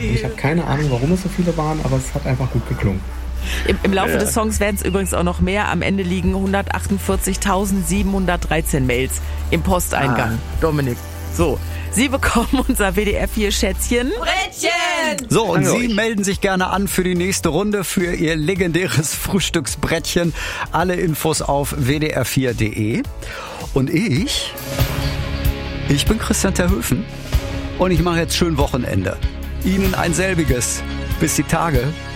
Ich habe keine Ahnung, warum es so viele waren, aber es hat einfach gut geklungen. Im Laufe des Songs werden es übrigens auch noch mehr. Am Ende liegen 148.713 Mails im Posteingang. Dominik. So, Sie bekommen unser WDR 4 Schätzchen. Brettchen! So, und Sie melden sich gerne an für die nächste Runde, für Ihr legendäres Frühstücksbrettchen. Alle Infos auf wdr4.de. Und ich bin Christian Terhöfen und ich mache jetzt schön Wochenende. Ihnen ein selbiges. Bis die Tage.